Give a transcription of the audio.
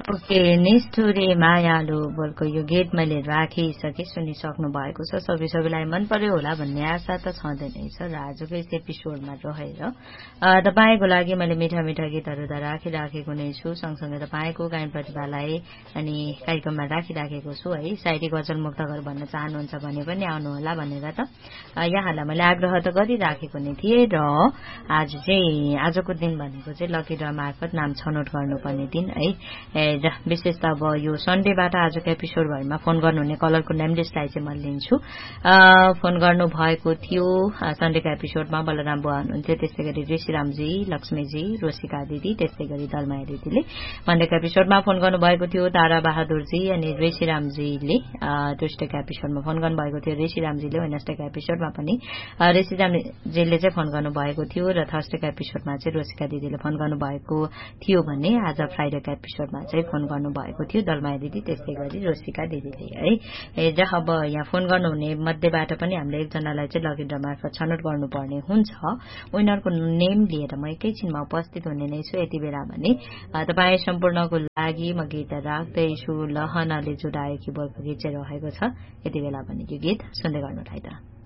okay निष्ठुरी मायालु बोलको यो गीत मैले राखिसके सुनिसक्नु भएको छ सबैलाई मन पर्यो होला भन्ने आशा त छँदै नै छ र आजको यस एपिसोडमा रहेर तपाईको लागि मैले मिठा मिठा गीतहरू त राखिराखेको नै छु सँगसँगै तपाईको गायन प्रतिभालाई अनि कार्यक्रममा राखिराखेको छु है सायरी गजल मुक्तकहरू भन्न चाहनुहुन्छ भने पनि आउनु होला भनेर त यहाँलाई मैले आग्रह त गरिराखेको नै थिएँ र आजको दिन भनेको चाहिँ लकी ड्र मार्फत नाम छनौट गर्नुपर्ने दिन है विशेष त अब यो सन्डेबाट आजको एपिसोडभरिमा फोन गर्नुहुने कलरको नेम लिस्टलाई चाहिँ म लिन्छु फोन गर्नु भएको थियो सन्डेको एपिसोडमा बलराम बुवा हुनुहुन्थ्यो त्यस्तै गरी ऋषिरामजी लक्ष्मीजी रोशिका दिदी त्यस्तै गरी दलमाया दिदीले मन्डेको एपिसोडमा फोन गर्नुभएको थियो तारा बहादुरजी अनि ऋषिरामजीले ट्युस्डेको एपिसोडमा फोन गर्नुभएको थियो ऋषिरामजीले वेडनेसडेको एपिसोडमा पनि ऋषिरामजीले चाहिँ फोन गर्नुभएको थियो र थर्सडेको एपिसोडमा चाहिँ रोशिका दिदीले फोन गर्नुभएको थियो भने आज फ्राइडेको एपिसोडमा चाहिँ फोन गर्नुभएको थियो दलमाया दिदी त्यस्तै गरी रोशिका दिदीले है अब यहाँ फोन गर्नुहुने मध्येबाट पनि हामीले एकजनालाई चाहिँ लकी ड्र मार्फत छनौट गर्नुपर्ने हुन्छ उनीहरूको नेम लिएर म एकैछिनमा उपस्थित हुने नै छु यति बेला भने तपाईँ सम्पूर्णको लागि म गीत राख्दैछु लहनाले जुडायो कि बोलको गीत चाहिँ रहेको छ यति बेला भने यो गीत सुन्दै गर्नु त